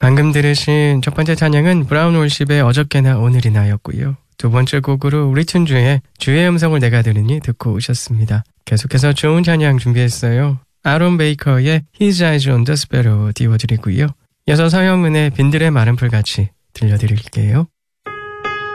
방금 들으신 첫 번째 찬양은 브라운 월십의 어저께나 오늘이나였고요. 두 번째 곡으로 리춘주의 주의 음성을 내가 들으니 듣고 오셨습니다. 계속해서 좋은 찬양 준비했어요. 아론 베이커의 His Eyes on the Sparrow 띄워드리고요. 이어서 서영은의 빈들의 마른 풀같이 들려드릴게요.